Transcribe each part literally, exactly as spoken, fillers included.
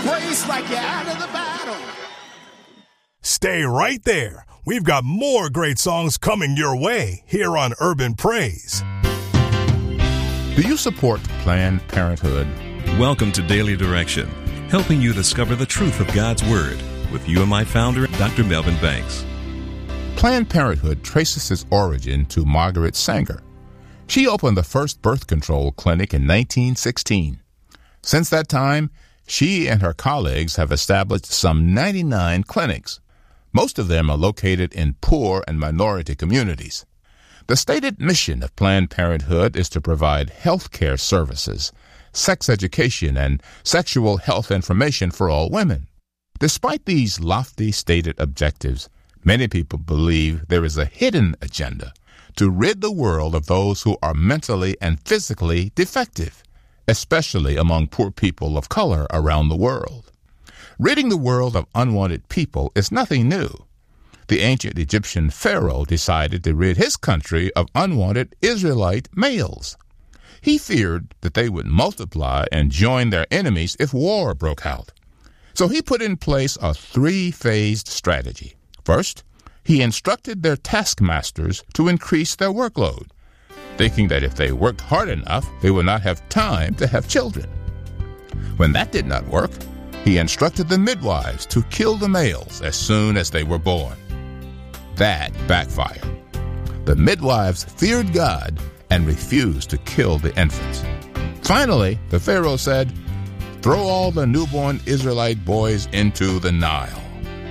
Praise like you're out of the battle. Stay right there. We've got more great songs coming your way here on Urban Praise. Do you support Planned Parenthood? Welcome to Daily Direction, helping you discover the truth of God's Word with U M I founder, Doctor Melvin Banks. Planned Parenthood traces its origin to Margaret Sanger. She opened the first birth control clinic in nineteen sixteen. Since that time, she and her colleagues have established some ninety-nine clinics. Most of them are located in poor and minority communities. The stated mission of Planned Parenthood is to provide health care services, sex education, and sexual health information for all women. Despite these lofty stated objectives, many people believe there is a hidden agenda to rid the world of those who are mentally and physically defective, especially among poor people of color around the world. Ridding the world of unwanted people is nothing new. The ancient Egyptian pharaoh decided to rid his country of unwanted Israelite males. He feared that they would multiply and join their enemies if war broke out. So he put in place a three-phased strategy. First, he instructed their taskmasters to increase their workload, thinking that if they worked hard enough, they would not have time to have children. When that did not work, he instructed the midwives to kill the males as soon as they were born. That backfired. The midwives feared God and refused to kill the infants. Finally, the Pharaoh said, "Throw all the newborn Israelite boys into the Nile."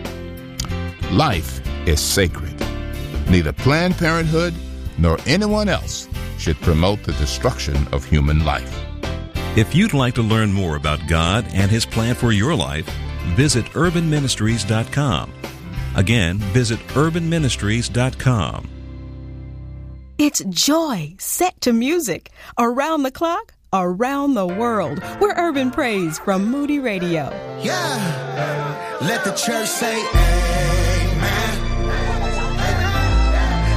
Life is sacred. Neither Planned Parenthood nor anyone else should promote the destruction of human life. If you'd like to learn more about God and His plan for your life, visit urban ministries dot com. Again, visit urban ministries dot com. It's joy set to music. Around the clock, around the world. We're Urban Praise from Moody Radio. Yeah, let the church say, hey.